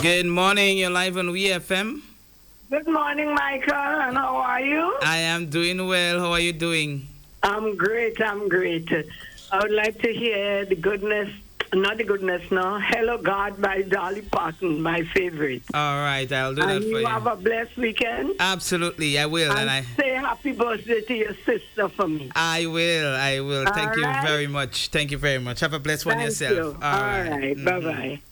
Good morning. You're live on WeFM. Good morning, Michael, and how are you? I am doing well. How are you doing? I'm great, I'm great. I would like to hear the goodness, not the goodness, no. Hello, God by Dolly Parton, my favorite. All right, I'll do that And for you you. have a blessed weekend. Absolutely, I will. And say happy birthday to your sister for me. I will. Thank you right. very much. Thank you very much. Have a blessed one Thank yourself. you. All right. Bye-bye.